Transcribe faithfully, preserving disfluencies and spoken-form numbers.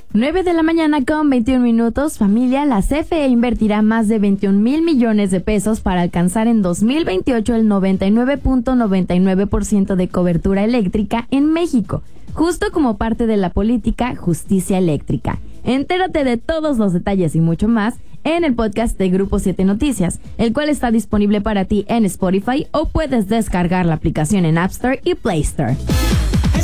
nueve de la mañana con veintiún minutos, familia. La C F E invertirá más de veintiún mil millones de pesos para alcanzar en dos mil veintiocho el noventa y nueve punto noventa y nueve por ciento de cobertura eléctrica en México, justo como parte de la política Justicia Eléctrica. Entérate de todos los detalles y mucho más en el podcast de Grupo siete Noticias, el cual está disponible para ti en Spotify o puedes descargar la aplicación en App Store y Play Store.